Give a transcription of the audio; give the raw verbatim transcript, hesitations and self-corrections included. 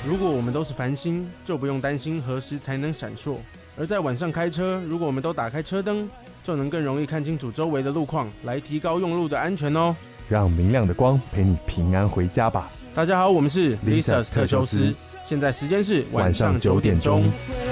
如果我们都是繁星，就不用担心何时才能闪烁；而在晚上开车，如果我们都打开车灯，就能更容易看清楚周围的路况，来提高用路的安全哦。 让明亮的光陪你平安回家吧。 大家好，我们是 Lisas 特修斯， 现在时间是晚上九点钟。